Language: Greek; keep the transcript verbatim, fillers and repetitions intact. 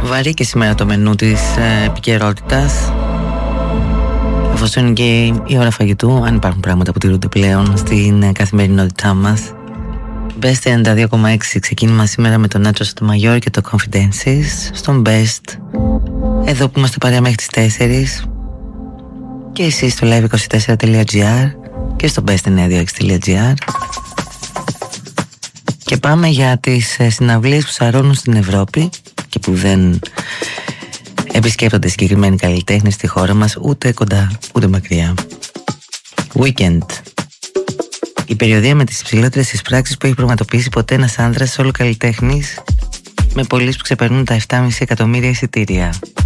Βαρύ και σήμερα το μενού της ε, επικαιρότητας, εφόσον είναι και η ώρα φαγητού, αν υπάρχουν πράγματα που τηρούνται πλέον στην ε, καθημερινότητά μας. Best ενενήντα δύο κόμμα έξι, ξεκίνημα σήμερα με τον Νάτσο Σοτομαγιόρ και το Confidences στον Best, εδώ που είμαστε παρέα μέχρι τις τέσσερις, και εσείς στο live είκοσι τέσσερα τελεία τζι άρ και στο best εννιακόσια είκοσι έξι τελεία τζι άρ. Και πάμε για τις ε, συναυλίες που σαρώνουν στην Ευρώπη και που δεν επισκέπτονται συγκεκριμένοι καλλιτέχνες στη χώρα μας, ούτε κοντά ούτε μακριά. Weekend. Η περιοδεία με τις υψηλότερες εισπράξεις που έχει πραγματοποιήσει ποτέ ένας άνδρας solo καλλιτέχνης, με πωλήσεις που ξεπερνούν τα επτά κόμμα πέντε εκατομμύρια εισιτήρια.